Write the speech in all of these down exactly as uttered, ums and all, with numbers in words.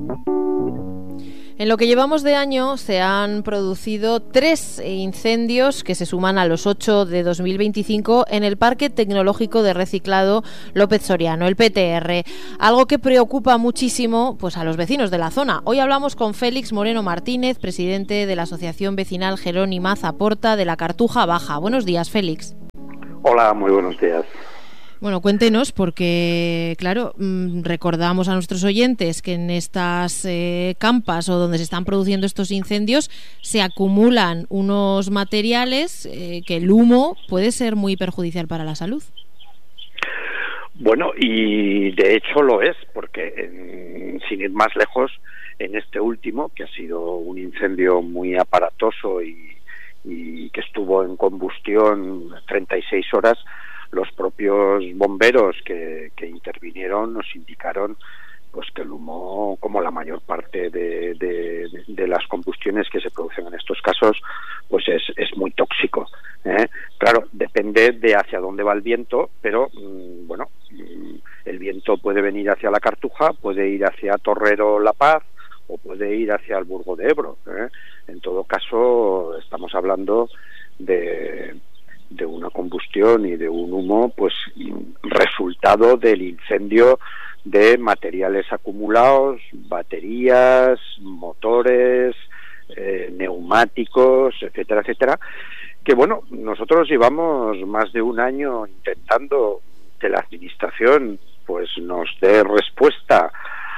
En lo que llevamos de año se han producido tres incendios que se suman a los ocho de dos mil veinticinco en el Parque Tecnológico de Reciclado López Soriano, el P T R, algo que preocupa muchísimo pues, a los vecinos de la zona. Hoy hablamos con Félix Moreno Martínez, presidente de la Asociación Vecinal Jerónima Zaporta de la Cartuja Baja. Buenos días, Félix. Hola, muy buenos días. Bueno, cuéntenos, porque, claro, recordamos a nuestros oyentes que en estas eh, campas o donde se están produciendo estos incendios se acumulan unos materiales eh, que el humo puede ser muy perjudicial para la salud. Bueno, y de hecho lo es, porque en, sin ir más lejos, en este último, que ha sido un incendio muy aparatoso y, y que estuvo en combustión treinta y seis horas, los propios bomberos que, que intervinieron nos indicaron pues que el humo, como la mayor parte de, de, de las combustiones que se producen en estos casos, pues es, es muy tóxico, ¿eh? Claro, depende de hacia dónde va el viento, pero mmm, bueno, mmm, el viento puede venir hacia la Cartuja, puede ir hacia Torrero La Paz o puede ir hacia el Burgo de Ebro, ¿eh? En todo caso, estamos hablando de de una combustión y de un humo pues resultado del incendio de materiales acumulados, baterías, motores, eh, neumáticos, etcétera, etcétera, que bueno, nosotros llevamos más de un año intentando que la administración pues nos dé respuesta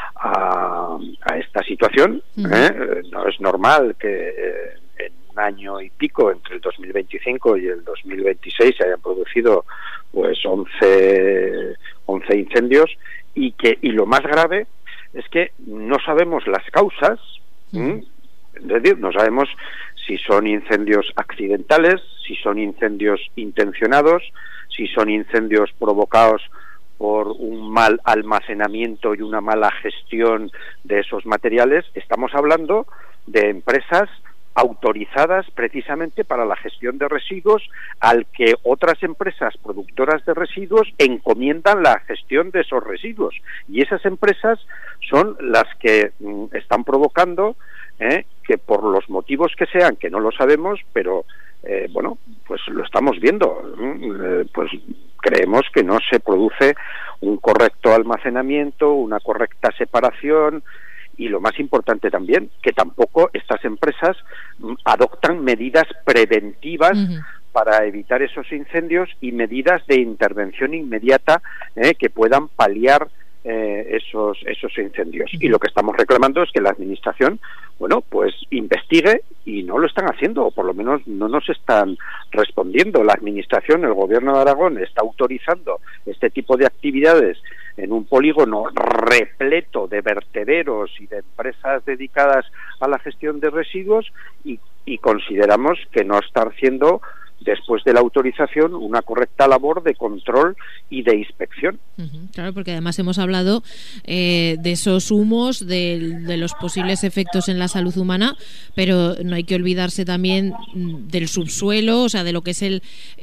a, a esta situación, ¿eh? No es normal que eh, en año y pico, entre el dos mil veinticinco y el dos mil veintiséis, se hayan producido pues once, once incendios y que y lo más grave es que no sabemos las causas, ¿m? Es decir, no sabemos si son incendios accidentales, si son incendios intencionados, si son incendios provocados por un mal almacenamiento y una mala gestión de esos materiales. Estamos hablando de empresas autorizadas precisamente para la gestión de residuos, al que otras empresas productoras de residuos encomiendan la gestión de esos residuos, y esas empresas son las que mm, están provocando eh, que por los motivos que sean, que no lo sabemos, pero eh, bueno, pues lo estamos viendo, eh, pues creemos que no se produce un correcto almacenamiento, una correcta separación. Y lo más importante también, que tampoco estas empresas adoptan medidas preventivas uh-huh. para evitar esos incendios y medidas de intervención inmediata eh, que puedan paliar eh, esos esos incendios. Uh-huh. Y lo que estamos reclamando es que la administración, bueno, pues investigue, y no lo están haciendo, o por lo menos no nos están respondiendo. La administración, el gobierno de Aragón, está autorizando este tipo de actividades en un polígono repleto de vertederos y de empresas dedicadas a la gestión de residuos, y, y consideramos que no está haciendo, después de la autorización, una correcta labor de control y de inspección. Uh-huh, claro, porque además hemos hablado eh, de esos humos, de, de los posibles efectos en la salud humana, pero no hay que olvidarse también del subsuelo, o sea, de lo que es el,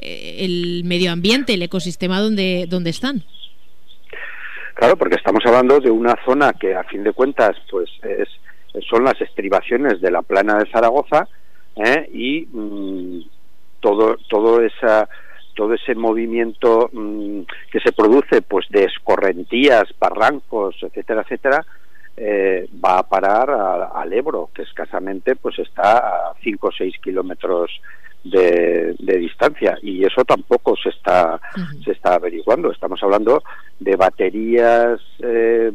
el medio ambiente, el ecosistema donde, donde están. Claro, porque estamos hablando de una zona que, a fin de cuentas, pues es, son las estribaciones de la Plana de Zaragoza, ¿eh? y mmm, todo todo esa todo ese movimiento mmm, que se produce, pues de escorrentías, barrancos, etcétera, etcétera, eh, va a parar a, al Ebro, que escasamente pues está a cinco o seis kilómetros De, de distancia, y eso tampoco se está uh-huh. se está averiguando. Estamos hablando de baterías, eh,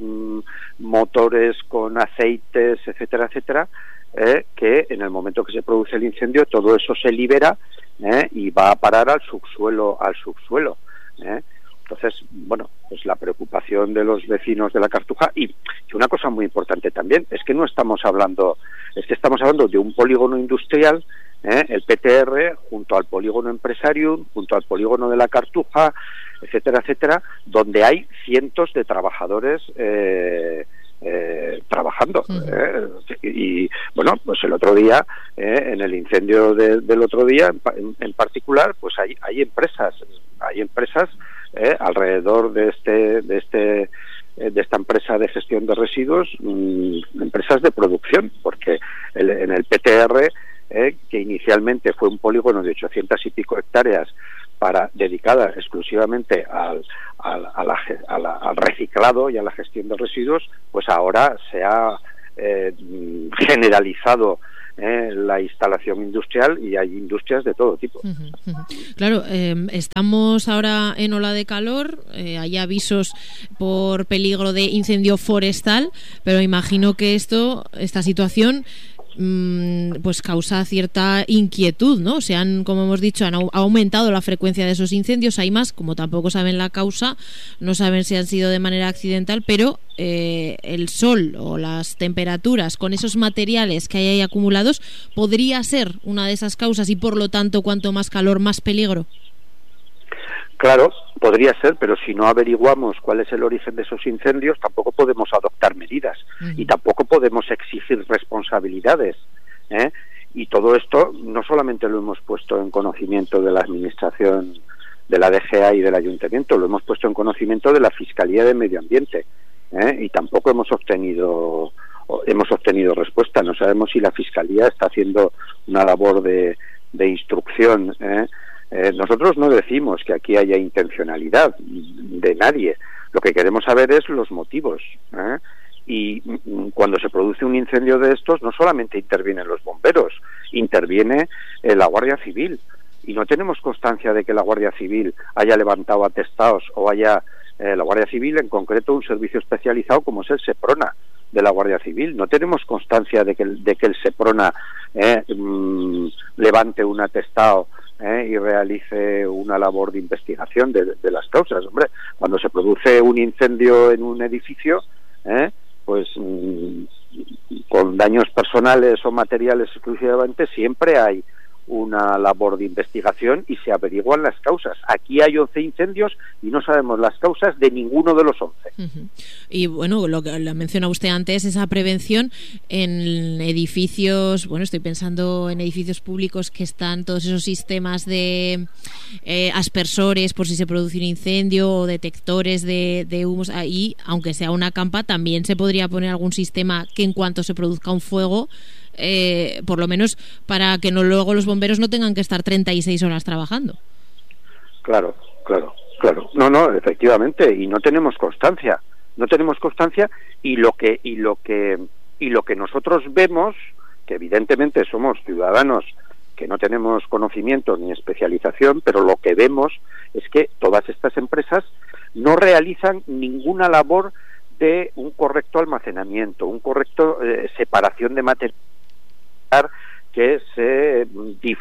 motores con aceites, etcétera, etcétera, eh, que en el momento que se produce el incendio todo eso se libera eh, y va a parar al subsuelo, al subsuelo. Eh. Entonces, bueno, pues la preocupación de los vecinos de la Cartuja, y, y una cosa muy importante también, es que no estamos hablando, es que estamos hablando de un polígono industrial, ¿eh? El P T R, junto al polígono Empresarium, junto al polígono de la Cartuja, etcétera, etcétera, donde hay cientos de trabajadores eh, eh, trabajando. Uh-huh. ¿eh? Y, bueno, pues el otro día, eh, en el incendio de, del otro día, en, en particular, pues hay, hay empresas, hay empresas eh, alrededor de este, de este de esta empresa de gestión de residuos, mmm, empresas de producción, porque el, en el P T R, eh, que inicialmente fue un polígono de ochocientas y pico hectáreas para dedicada exclusivamente al, al, a la, a la, al reciclado y a la gestión de residuos, pues ahora se ha eh, generalizado Eh, la instalación industrial y hay industrias de todo tipo. Uh-huh, uh-huh. Claro, eh, estamos ahora en ola de calor, eh, hay avisos por peligro de incendio forestal, pero imagino que esto, esta situación pues causa cierta inquietud, ¿no? Se han, como hemos dicho, han ha aumentado la frecuencia de esos incendios. Hay más, como tampoco saben la causa, no saben si han sido de manera accidental, pero eh, el sol o las temperaturas con esos materiales que hay ahí acumulados podría ser una de esas causas y, por lo tanto, cuanto más calor, más peligro. Claro, podría ser, pero si no averiguamos cuál es el origen de esos incendios, tampoco podemos adoptar medidas uh-huh. y tampoco podemos exigir responsabilidades, ¿eh? Y todo esto no solamente lo hemos puesto en conocimiento de la Administración, de la D G A y del Ayuntamiento, lo hemos puesto en conocimiento de la Fiscalía de Medio Ambiente, ¿eh? Y tampoco hemos obtenido hemos obtenido respuesta. No sabemos si la Fiscalía está haciendo una labor de, de instrucción, ¿eh? Eh, nosotros no decimos que aquí haya intencionalidad de nadie. Lo que queremos saber es los motivos, ¿eh? Y cuando se produce un incendio de estos, no solamente intervienen los bomberos, interviene eh, la Guardia Civil. Y no tenemos constancia de que la Guardia Civil haya levantado atestados o haya eh, la Guardia Civil, en concreto un servicio especializado como es el SEPRONA de la Guardia Civil. No tenemos constancia de que, de que el SEPRONA eh, mmm, levante un atestado Eh, y realice una labor de investigación de, de las causas. Hombre, cuando se produce un incendio en un edificio, eh, pues mmm, con daños personales o materiales exclusivamente, siempre hay una labor de investigación y se averiguan las causas. Aquí hay once incendios y no sabemos las causas de ninguno de los once. Uh-huh. Y bueno, lo que lo menciona usted antes, esa prevención en edificios, bueno, estoy pensando en edificios públicos que están todos esos sistemas de eh, aspersores por si se produce un incendio o detectores de, de humos. Ahí, aunque sea una campa, también se podría poner algún sistema que en cuanto se produzca un fuego, Eh, por lo menos para que no luego los bomberos no tengan que estar treinta y seis horas trabajando. Claro, claro, claro. No, no, efectivamente, y no tenemos constancia, no tenemos constancia y lo que y lo que y lo que nosotros vemos, que evidentemente somos ciudadanos que no tenemos conocimiento ni especialización, pero lo que vemos es que todas estas empresas no realizan ninguna labor de un correcto almacenamiento, un correcto eh, separación de material que se dif-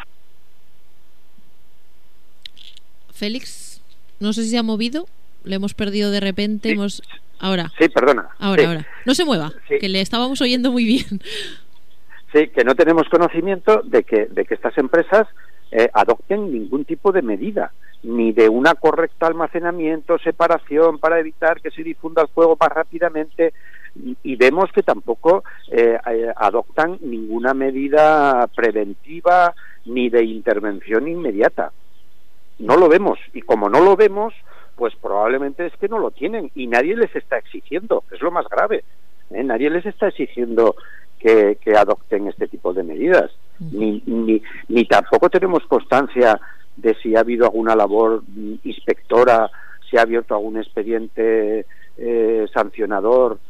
Félix, no sé si se ha movido, le hemos perdido de repente, sí. hemos ahora. Sí, perdona. Ahora, sí. ahora. No se mueva, sí. Que le estábamos oyendo muy bien. Sí, que no tenemos conocimiento de que de que estas empresas eh, adopten ningún tipo de medida, ni de una correcta almacenamiento, separación para evitar que se difunda el fuego más rápidamente. Y vemos que tampoco eh, adoptan ninguna medida preventiva ni de intervención inmediata. No lo vemos, y como no lo vemos, pues probablemente es que no lo tienen y nadie les está exigiendo, es lo más grave, ¿eh? Nadie les está exigiendo que, que adopten este tipo de medidas, ni, ni, ni tampoco tenemos constancia de si ha habido alguna labor inspectora, si ha abierto algún expediente eh, sancionador.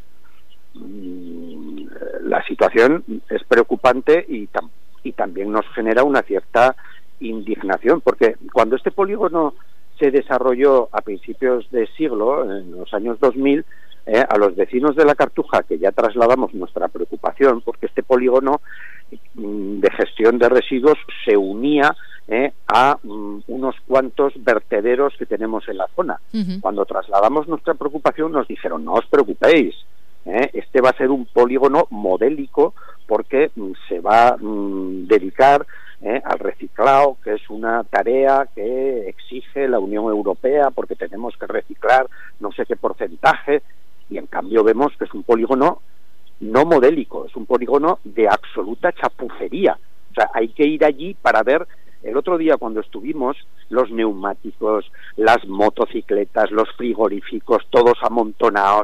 La situación es preocupante y, tam- y también nos genera una cierta indignación, porque cuando este polígono se desarrolló a principios de siglo, en los años dos mil, eh, a los vecinos de la Cartuja, que ya trasladamos nuestra preocupación, porque este polígono mm, de gestión de residuos se unía eh, a mm, unos cuantos vertederos que tenemos en la zona. Uh-huh. Cuando trasladamos nuestra preocupación nos dijeron, no os preocupéis, ¿Eh? este va a ser un polígono modélico porque mm, se va a mm, dedicar eh, al reciclado, que es una tarea que exige la Unión Europea porque tenemos que reciclar no sé qué porcentaje, y en cambio vemos que es un polígono no modélico, es un polígono de absoluta chapucería. O sea, hay que ir allí para ver. El otro día cuando estuvimos, los neumáticos, las motocicletas, los frigoríficos, todos amontonados.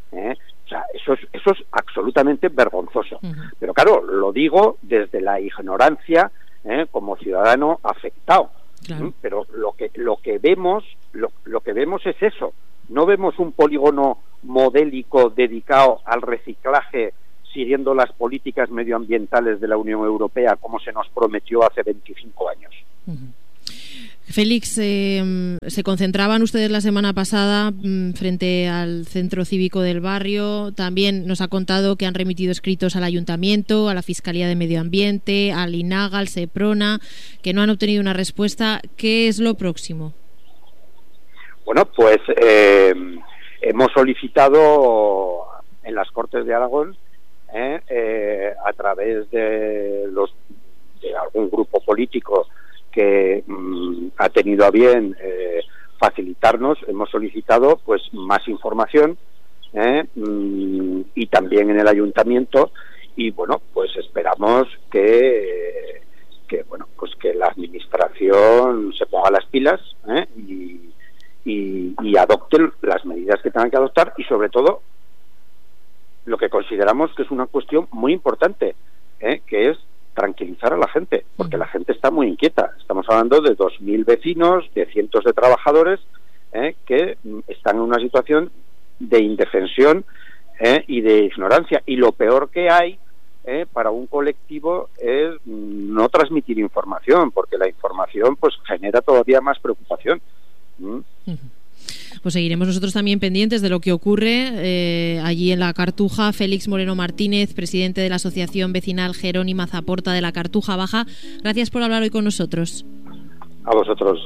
¿eh? O sea, eso es, eso es absolutamente vergonzoso. Uh-huh. Pero claro, lo digo desde la ignorancia, ¿eh? Como ciudadano afectado. Claro. ¿Mm? Pero lo que lo que vemos, lo, lo que vemos es eso. No vemos un polígono modélico dedicado al reciclaje siguiendo las políticas medioambientales de la Unión Europea como se nos prometió hace veinticinco años. Uh-huh. Félix, eh, se concentraban ustedes la semana pasada mmm, frente al Centro Cívico del Barrio. También nos ha contado que han remitido escritos al Ayuntamiento, a la Fiscalía de Medio Ambiente, al INAGA, al SEPRONA, que no han obtenido una respuesta. ¿Qué es lo próximo? Bueno, pues eh, hemos solicitado en las Cortes de Aragón, eh, eh, a través de, los, de algún grupo político que mmm, ha tenido a bien eh, facilitarnos, hemos solicitado pues más información eh, mmm, y también en el ayuntamiento, y bueno, pues esperamos que, que bueno, pues que la administración se ponga las pilas eh, y, y, y adopte las medidas que tengan que adoptar, y sobre todo lo que consideramos que es una cuestión muy importante, eh, que es tranquilizar a la gente, porque la gente está muy inquieta. Estamos hablando de dos mil vecinos, de cientos de trabajadores eh, que están en una situación de indefensión eh, y de ignorancia. Y lo peor que hay eh, para un colectivo es no transmitir información, porque la información pues genera todavía más preocupación. ¿Mm? Uh-huh. Pues seguiremos nosotros también pendientes de lo que ocurre eh, allí en la Cartuja. Félix Moreno Martínez, presidente de la Asociación Vecinal Jerónima Zaporta de la Cartuja Baja, gracias por hablar hoy con nosotros. A vosotros.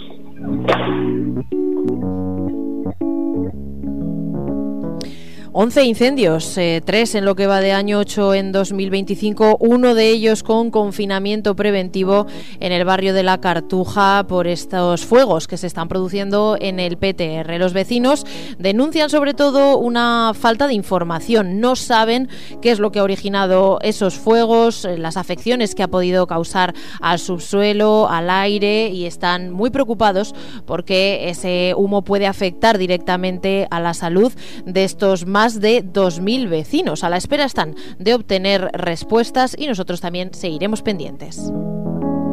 once incendios, eh, tres en lo que va de año, ocho en dos mil veinticinco, uno de ellos con confinamiento preventivo en el barrio de la Cartuja por estos fuegos que se están produciendo en el P T R. Los vecinos denuncian sobre todo una falta de información, no saben qué es lo que ha originado esos fuegos, las afecciones que ha podido causar al subsuelo, al aire, y están muy preocupados porque ese humo puede afectar directamente a la salud de estos más más de dos mil vecinos. A la espera están de obtener respuestas y nosotros también seguiremos pendientes.